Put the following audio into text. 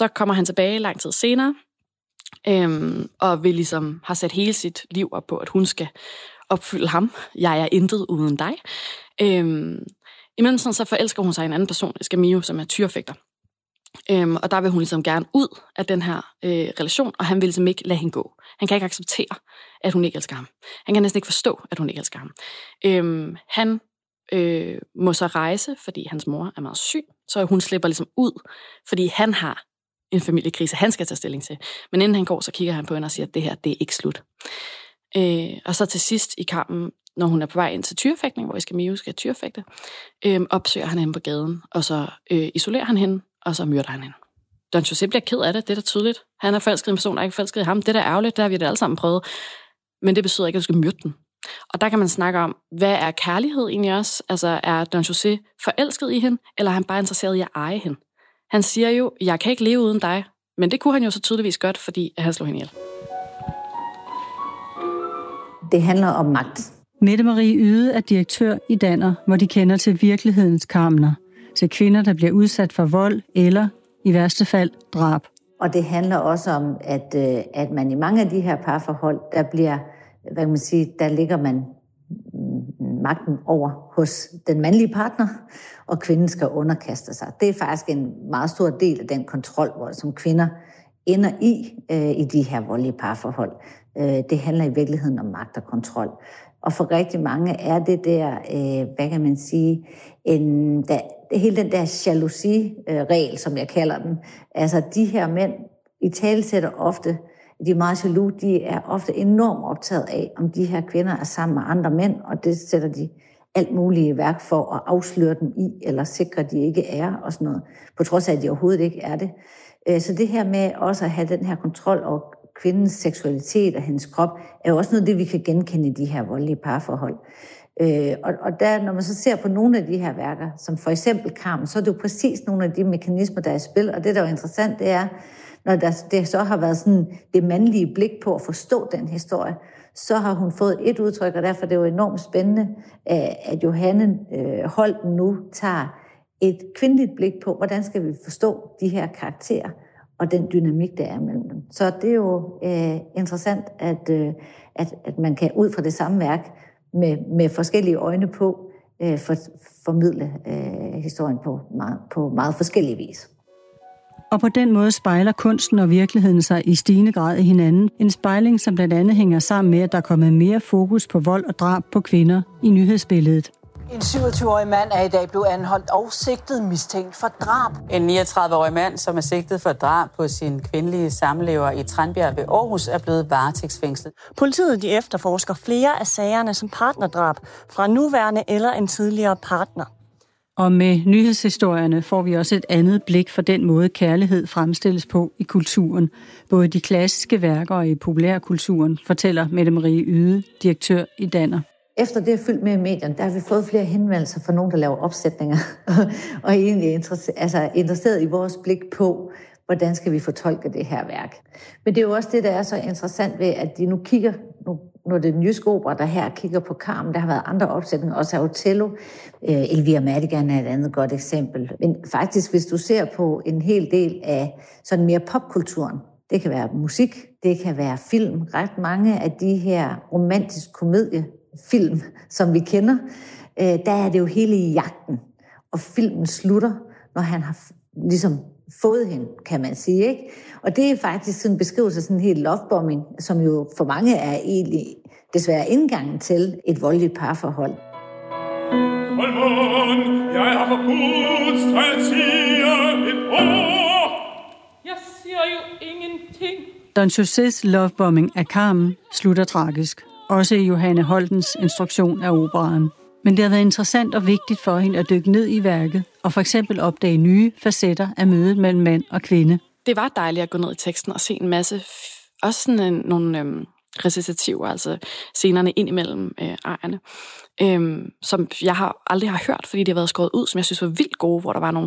så kommer han tilbage lang tid senere, og vil ligesom have sat hele sit liv op på, at hun skal opfylde ham. Jeg er intet uden dig. Imellem så forelsker hun sig i en anden person, Escamillo, som er tyrefægter. Og der vil hun ligesom gerne ud af den her relation, og han vil ligesom ikke lade hende gå. Han kan ikke acceptere, at hun ikke elsker ham. Han kan næsten ikke forstå, at hun ikke elsker ham. Han må så rejse, fordi hans mor er meget syg, så hun slipper ligesom ud, fordi han har en familiekrise, han skal tage stilling til. Men inden han går, så kigger han på hende og siger, at det her, det er ikke slut. Og så til sidst i kampen, når hun er på vej ind til tyrefægtning, hvor Escamillo skal tyrefægte, opsøger han hende på gaden, og så isolerer han hende, og så myrder han hende. Don José bliver ked af det, det er da tydeligt. Han er forelsket i en person, der er ikke forelsket i ham. Det er da ærgerligt, det har vi da alle sammen prøvet. Men det betyder ikke, at du skal myrde den. Og der kan man snakke om, hvad er kærlighed egentlig også? Altså, er Don José forelsket i hende, eller er han bare interesseret i at eje hende? Han siger jo, jeg kan ikke leve uden dig. Men det kunne han jo så tydeligvis godt, fordi han slog hende ihjel. Det handler om magt. Mette Marie Yde er direktør i Danner, hvor de kender til virkelighedens kamner. Til kvinder, der bliver udsat for vold eller, i værste fald, drab. Og det handler også om, at man i mange af de her parforhold, der bliver, hvad kan man sige, der ligger man magten over hos den mandlige partner, og kvinden skal underkaste sig. Det er faktisk en meget stor del af den kontrol, som kvinder ender i de her voldelige parforhold. Det handler i virkeligheden om magt og kontrol. Og for rigtig mange er det der, hvad kan man sige, hele den der jalousi-regel, som jeg kalder den. Altså de her mænd italesætter ofte, de er meget jaloux, de er ofte enormt optaget af, om de her kvinder er sammen med andre mænd, og det sætter de alt muligt i værk for at afsløre dem i, eller sikre, at de ikke er, og sådan noget, på trods af, at de overhovedet ikke er det. Så det her med også at have den her kontrol over kvindens seksualitet og hendes krop, er jo også noget, det vi kan genkende i de her voldelige parforhold. Og der, når man så ser på nogle af de her værker, som for eksempel Carmen, så er det jo præcis nogle af de mekanismer, der er i spil, og det, der er jo interessant, det er, når det så har været sådan det mandlige blik på at forstå den historie, så har hun fået et udtryk, og derfor er det jo enormt spændende, at Johanne Holten nu tager et kvindeligt blik på, hvordan skal vi forstå de her karakterer, og den dynamik, der er mellem dem. Så det er jo interessant, at man kan ud fra det samme værk med forskellige øjne på formidle historien på meget forskellige vis. Og på den måde spejler kunsten og virkeligheden sig i stigende grad i hinanden. En spejling, som blandt andet hænger sammen med, at der er kommet mere fokus på vold og drab på kvinder i nyhedsbilledet. En 27-årig mand er i dag blevet anholdt og sigtet mistænkt for drab. En 39-årig mand, som er sigtet for drab på sin kvindelige samlever i Tranbjerg ved Aarhus, er blevet varetægtsfængslet. Politiet de efterforsker flere af sagerne som partnerdrab fra nuværende eller en tidligere partner. Og med nyhedshistorierne får vi også et andet blik for den måde, kærlighed fremstilles på i kulturen. Både de klassiske værker og i populærkulturen, fortæller Mette Marie Yde, direktør i Danner. Efter det er fyldt med i medierne, der har vi fået flere henvendelser fra nogen, der laver opsætninger, og egentlig interesseret i vores blik på, hvordan skal vi fortolke det her værk. Men det er jo også det, der er så interessant ved, at de nu kigger, nu er det den jyske opera, der her kigger på Carmen, der har været andre opsætninger, også af Otello. Elvira Madigan er et andet godt eksempel. Men faktisk, hvis du ser på en hel del af sådan mere popkulturen, det kan være musik, det kan være film, ret mange af de her romantisk komediefilm, som vi kender, der er det jo hele i jagten. Og filmen slutter, når han har ligesom fået hende, kan man sige, ikke? Og det er faktisk sådan en beskrivelse af sådan en helt lovebombing, som jo for mange er egentlig desværre indgangen til et voldeligt parforhold. Jeg har forbudt, at sige et ord. Jeg siger jo ingenting. Don Josés lovebombing af Carmen slutter tragisk. Også i Johanne Holtens instruktion af operaen. Men det har været interessant og vigtigt for hende at dykke ned i værket, og for eksempel opdage nye facetter af mødet mellem mand og kvinde. Det var dejligt at gå ned i teksten og se en masse, også sådan nogle recitativer, altså scenerne ind imellem ejerne, som jeg aldrig har hørt, fordi de har været skåret ud, som jeg synes var vildt gode, hvor der var nogle